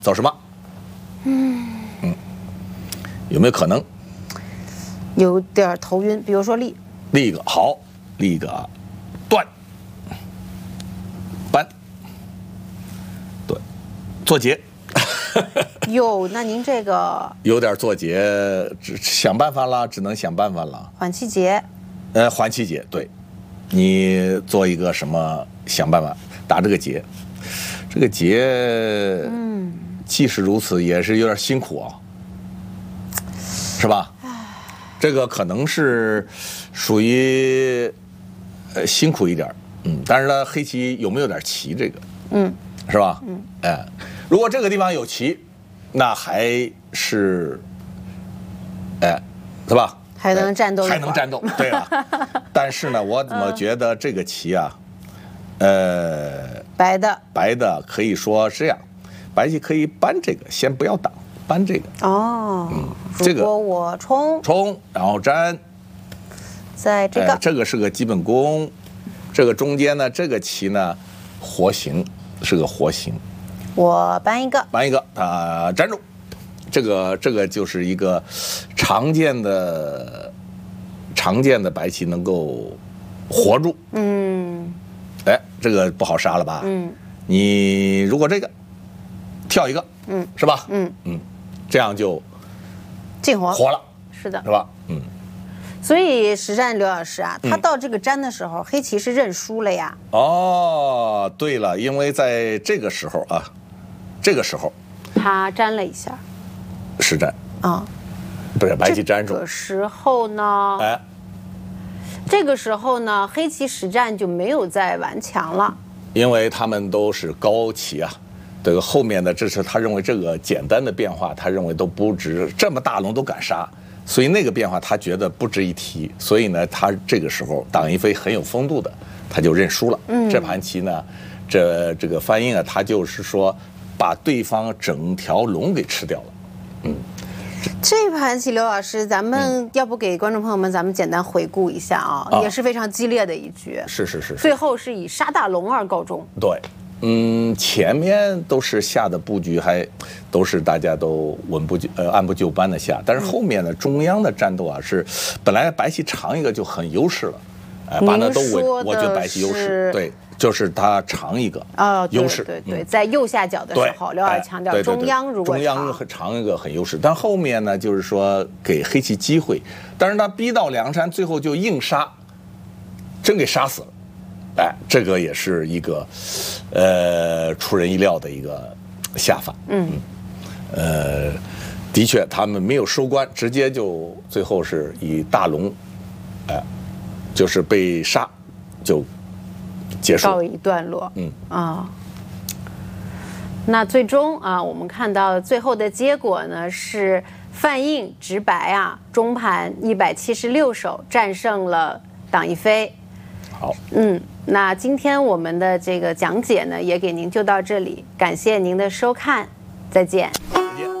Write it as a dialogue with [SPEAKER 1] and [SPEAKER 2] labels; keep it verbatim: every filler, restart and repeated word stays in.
[SPEAKER 1] 走什么？嗯嗯，有没有可能？
[SPEAKER 2] 有点头晕，比如说立。
[SPEAKER 1] 立一个好，立一个断，扳，对，做结。
[SPEAKER 2] 哟，那您这个
[SPEAKER 1] 有点做结，只想办法了，只能想办法了。
[SPEAKER 2] 缓气结，
[SPEAKER 1] 呃，缓气结，对，你做一个什么？想办法打这个结，这个结，嗯，既是如此，也是有点辛苦啊，是吧？这个可能是属于呃辛苦一点，嗯，但是呢，黑棋有没有点棋？这个，嗯，是吧？嗯，哎，如果这个地方有棋，那还是，哎，是吧？
[SPEAKER 2] 还能战斗，
[SPEAKER 1] 还能战斗，对啊。但是呢，我怎么觉得这个棋啊，呃，
[SPEAKER 2] 白的，
[SPEAKER 1] 白的可以说这样，白棋可以搬这个，先不要挡，搬这个。
[SPEAKER 2] 哦，
[SPEAKER 1] 嗯，这个
[SPEAKER 2] 如果我冲
[SPEAKER 1] 冲，然后粘，
[SPEAKER 2] 在这个、
[SPEAKER 1] 呃，这个是个基本功，这个中间呢，这个棋呢，活形是个活形，
[SPEAKER 2] 我搬一个，
[SPEAKER 1] 搬一个，它粘住，这个这个就是一个常见的常见的白棋能够活住，
[SPEAKER 2] 嗯，
[SPEAKER 1] 哎，这个不好杀了吧？
[SPEAKER 2] 嗯，
[SPEAKER 1] 你如果这个跳一个，
[SPEAKER 2] 嗯，
[SPEAKER 1] 是吧？
[SPEAKER 2] 嗯
[SPEAKER 1] 嗯，这样就
[SPEAKER 2] 进活
[SPEAKER 1] 活了，
[SPEAKER 2] 是的，
[SPEAKER 1] 是吧？嗯。
[SPEAKER 2] 所以实战刘老师啊，他到这个粘的时候，嗯、黑棋是认输了呀。
[SPEAKER 1] 哦，对了，因为在这个时候啊，这个时候
[SPEAKER 2] 他粘了一下，
[SPEAKER 1] 实战
[SPEAKER 2] 啊，
[SPEAKER 1] 不是白棋粘住。
[SPEAKER 2] 这个时候呢，
[SPEAKER 1] 哎，
[SPEAKER 2] 这个时候呢，黑棋实战就没有再顽强了，
[SPEAKER 1] 因为他们都是高棋啊。这个后面的，这是他认为这个简单的变化，他认为都不值，这么大龙都敢杀。所以那个变化他觉得不值一提，所以呢，他这个时候党一飞很有风度的，他就认输了。嗯，这盘棋呢，这这个翻译啊，他就是说把对方整条龙给吃掉了。嗯，
[SPEAKER 2] 这盘棋刘老师，咱们要不给观众朋友们咱们简单回顾一下啊，
[SPEAKER 1] 啊
[SPEAKER 2] 也是非常激烈的一局。
[SPEAKER 1] 是是是是。
[SPEAKER 2] 最后是以杀大龙而告终。
[SPEAKER 1] 对。嗯，前面都是下的布局还都是大家都稳步呃按部就班的下，但是后面呢，中央的战斗啊是本来白棋长一个就很优势了，哎，把那都稳，我觉得白棋优势，对，就是他长一个
[SPEAKER 2] 哦，
[SPEAKER 1] 优势，
[SPEAKER 2] 对对对，在右下角的时候，刘老师强调中央如果
[SPEAKER 1] 中央长一个很优势，但后面呢就是说给黑棋机会，但是他逼到梁山，最后就硬杀，真给杀死了。哎，这个也是一个，呃，出人意料的一个下法。嗯，呃，的确，他们没有收官，直接就最后是以大龙，哎，就是被杀，就结束，
[SPEAKER 2] 告一段落。
[SPEAKER 1] 嗯
[SPEAKER 2] 啊，那最终啊，我们看到最后的结果呢是范应直白啊，中盘一百七十六手战胜了党一飞。
[SPEAKER 1] 好，
[SPEAKER 2] 嗯。那今天我们的这个讲解呢，也给您就到这里，感谢您的收看，再见。